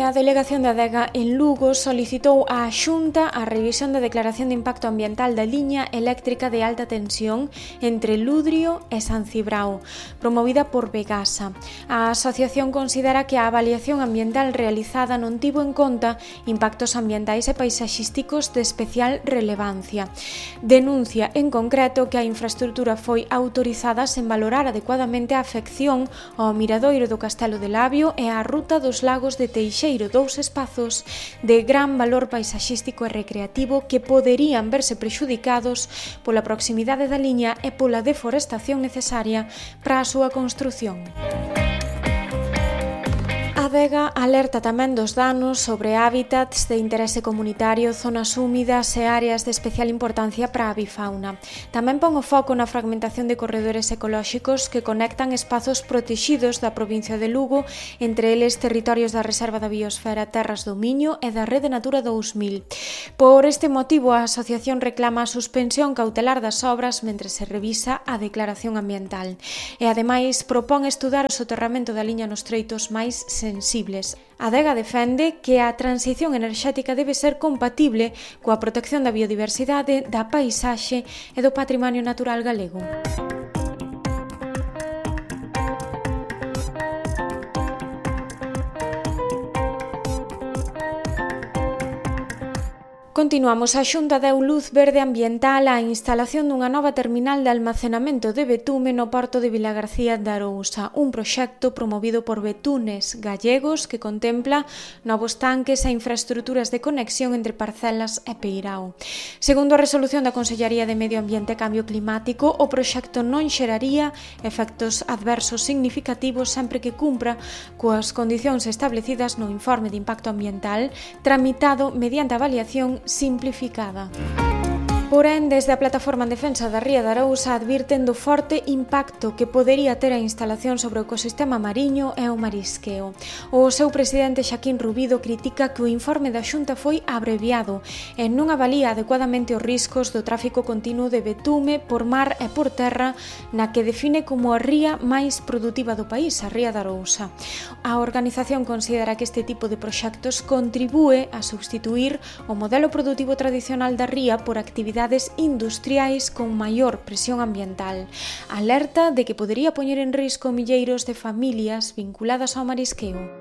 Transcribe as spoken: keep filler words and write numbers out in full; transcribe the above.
A Delegación de Adega en Lugo solicitou á Xunta a revisión da declaración de impacto ambiental da liña eléctrica de alta tensión entre Ludrio e San Cibrao, promovida por Vegasa. A asociación considera que a avaliación ambiental realizada non tivo en conta impactos ambientais e paisaxísticos de especial relevancia. Denuncia en concreto que a infraestrutura foi autorizada sen valorar adecuadamente a afección ao miradoiro do Castelo de Labio e á ruta dos lagos de Teixeiro, dous espazos de gran valor paisaxístico e recreativo que poderían verse prexudicados pola proximidade da liña e pola deforestación necesaria para a súa construción. A Adega alerta tamén dos danos sobre hábitats de interese comunitario, zonas húmidas e áreas de especial importancia para a avifauna. Tamén pon o foco na fragmentación de corredores ecolóxicos que conectan espazos protexidos da provincia de Lugo, entre eles territorios da Reserva da Biosfera Terras do Miño e da Rede Natura dous mil. Por este motivo, a asociación reclama a suspensión cautelar das obras mentre se revisa a declaración ambiental e, ademais, propón estudar o soterramento da liña nos treitos máis sensibles. A Adega defende que a transición enerxética debe ser compatible coa protección da biodiversidade, da paisaxe e do patrimonio natural galego. Continuamos. A Xunta deu luz verde ambiental á instalación dunha nova terminal de almacenamento de betume no porto de Vilagarcía de Arousa, un proxecto promovido por Betunes Gallegos que contempla novos tanques e infraestruturas de conexión entre Parcelas e Peirao. Segundo a resolución da Consellaría de Medio Ambiente e Cambio Climático, o proxecto non xeraría efectos adversos significativos sempre que cumpra coas condicións establecidas no informe de impacto ambiental tramitado mediante avaliación simplificada. Porén, desde a Plataforma en Defensa da Ría de Arousa advirten do forte impacto que podería ter a instalación sobre o ecosistema mariño e o marisqueo. O seu presidente Xaquín Rubido critica que o informe da Xunta foi abreviado e non avalía adecuadamente os riscos do tráfico continuo de betume por mar e por terra na que define como a ría máis produtiva do país, a Ría de Arousa. A organización considera que este tipo de proxectos contribúe a substituir o modelo produtivo tradicional da ría por actividades industriais con maior presión ambiental. Alerta de que podería poñer en risco milleiros de familias vinculadas ao marisqueo.